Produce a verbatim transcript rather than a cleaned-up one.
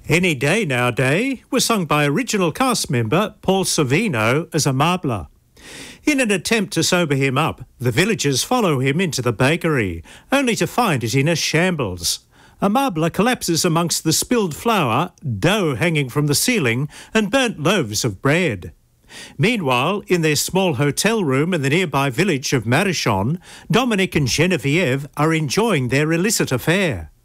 Any Day Now Day was sung by original cast member Paul Sorvino as Amabla. In an attempt to sober him up, the villagers follow him into the bakery, only to find it in a shambles. Amabla collapses amongst the spilled flour, dough hanging from the ceiling, and burnt loaves of bread. Meanwhile, in their small hotel room in the nearby village of Marichon, Dominic and Geneviève are enjoying their illicit affair.